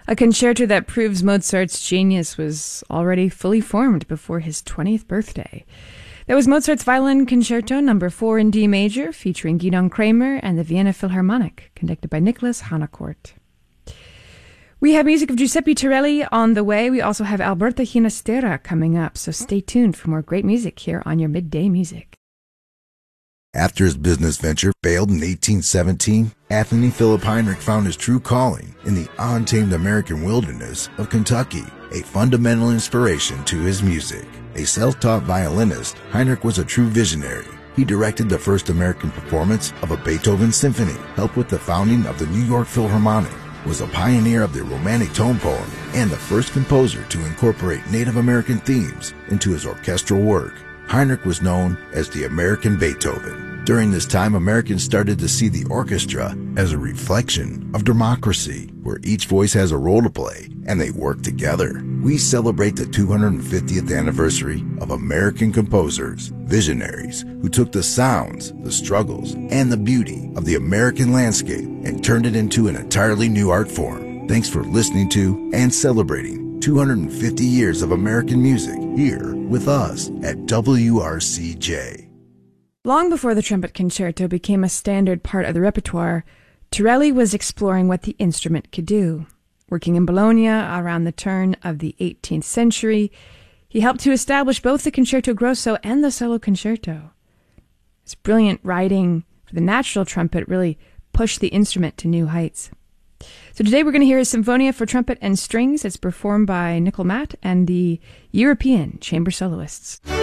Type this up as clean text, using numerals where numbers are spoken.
a concerto that proves Mozart's genius was already fully formed before his 20th birthday. That was Mozart's Violin Concerto No. 4 in D major, featuring Gidon Kremer and the Vienna Philharmonic, conducted by Nicholas Harnoncourt. We have music of Giuseppe Torelli on the way. We also have Alberta Ginastera coming up, so stay tuned for more great music here on your Midday Music. After his business venture failed in 1817, Anthony Philip Heinrich found his true calling in the untamed American wilderness of Kentucky, a fundamental inspiration to his music. A self-taught violinist, Heinrich was a true visionary. He directed the first American performance of a Beethoven symphony, helped with the founding of the New York Philharmonic, was a pioneer of the Romantic tone poem, and the first composer to incorporate Native American themes into his orchestral work. Heinrich was known as the American Beethoven. During this time, Americans started to see the orchestra as a reflection of democracy, where each voice has a role to play and they work together. We celebrate the 250th anniversary of American composers, visionaries, who took the sounds, the struggles, and the beauty of the American landscape and turned it into an entirely new art form. Thanks for listening to and celebrating 250 years of American music here with us at WRCJ. Long before the trumpet concerto became a standard part of the repertoire, Torelli was exploring what the instrument could do. Working in Bologna around the turn of the 18th century, he helped to establish both the concerto grosso and the solo concerto. His brilliant writing for the natural trumpet really pushed the instrument to new heights. So today we're going to hear his Symphonia for Trumpet and Strings. It's performed by Nickel Matt and the European Chamber Soloists.